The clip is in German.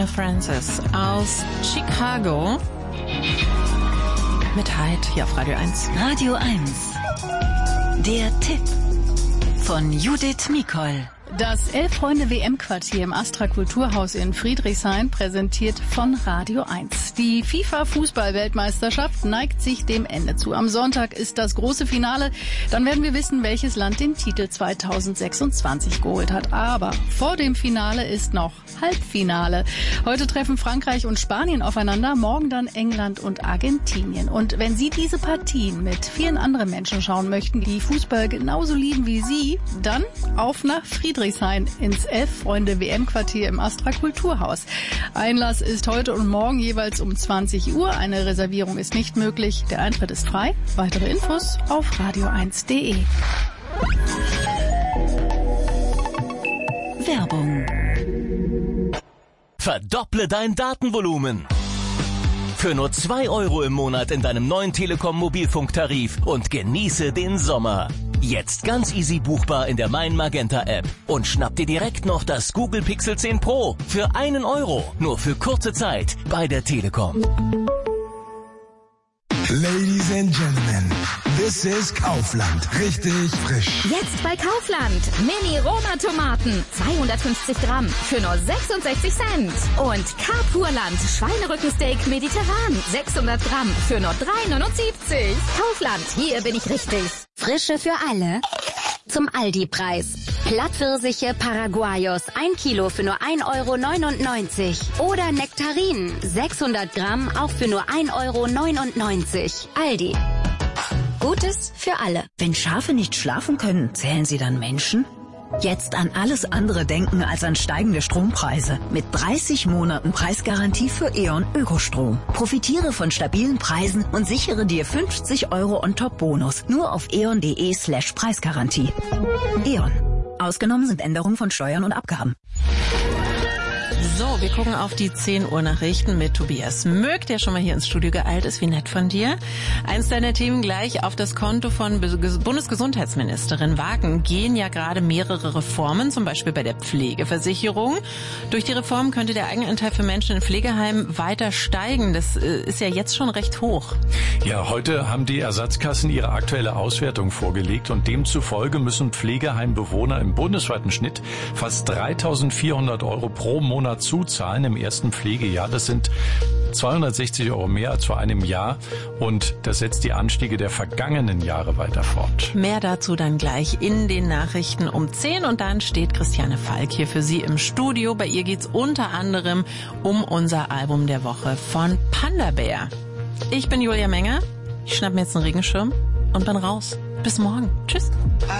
Tanya Francis aus Chicago mit Hyde hier auf Radio 1. Radio 1. Der Tipp von Judith Mikol. Das Elf-Freunde-WM-Quartier im Astra Kulturhaus in Friedrichshain präsentiert von Radio 1. Die FIFA-Fußball-Weltmeisterschaft neigt sich dem Ende zu. Am Sonntag ist das große Finale. Dann werden wir wissen, welches Land den Titel 2026 geholt hat. Aber vor dem Finale ist noch Halbfinale. Heute treffen Frankreich und Spanien aufeinander, morgen dann England und Argentinien. Und wenn Sie diese Partien mit vielen anderen Menschen schauen möchten, die Fußball genauso lieben wie Sie, dann auf nach Friedrichshain ins Elf-Freunde-WM-Quartier im Astra Kulturhaus. Einlass ist heute und morgen jeweils um 20 Uhr. Eine Reservierung ist nicht möglich. Der Eintritt ist frei. Weitere Infos auf radio1.de. Werbung. Verdopple dein Datenvolumen. Für nur 2 € im Monat in deinem neuen Telekom-Mobilfunktarif und genieße den Sommer. Jetzt ganz easy buchbar in der Mein Magenta App. Und schnapp dir direkt noch das Google Pixel 10 Pro für 1 €. Nur für kurze Zeit bei der Telekom. Ladies and Gentlemen, this is Kaufland. Richtig frisch. Jetzt bei Kaufland. Mini-Roma-Tomaten. 250 Gramm für nur 66 Cent. Und Carpurland Schweinerückensteak mediterran. 600 Gramm für nur 3,79. Kaufland, hier bin ich richtig. Frische für alle. Zum Aldi-Preis. Plattpfirsiche Paraguayos, 1 Kilo für nur 1,99 €. Oder Nektarinen, 600 Gramm, auch für nur 1,99 €. Aldi. Gutes für alle. Wenn Schafe nicht schlafen können, zählen sie dann Menschen? Jetzt an alles andere denken als an steigende Strompreise. Mit 30 Monaten Preisgarantie für E.ON Ökostrom. Profitiere von stabilen Preisen und sichere dir 50 € on-top-Bonus. Nur auf eon.de/Preisgarantie. E.ON. Ausgenommen sind Änderungen von Steuern und Abgaben. So, wir gucken auf die 10 Uhr Nachrichten mit Tobias Möck, der schon mal hier ins Studio geeilt ist. Wie nett von dir. Eins deiner Themen gleich auf das Konto von Bundesgesundheitsministerin Wagen gehen ja gerade mehrere Reformen, zum Beispiel bei der Pflegeversicherung. Durch die Reform könnte der Eigenanteil für Menschen in Pflegeheimen weiter steigen. Das ist ja jetzt schon recht hoch. Ja, heute haben die Ersatzkassen ihre aktuelle Auswertung vorgelegt und demzufolge müssen Pflegeheimbewohner im bundesweiten Schnitt fast 3.400 € pro Monat zuzahlen im ersten Pflegejahr. Das sind 260 € mehr als vor einem Jahr und das setzt die Anstiege der vergangenen Jahre weiter fort. Mehr dazu dann gleich in den Nachrichten um 10 und dann steht Christiane Falk hier für Sie im Studio. Bei ihr geht's unter anderem um unser Album der Woche von Panda Bear. Ich bin Julia Menger, ich schnapp mir jetzt einen Regenschirm und bin raus. Bis morgen. Tschüss.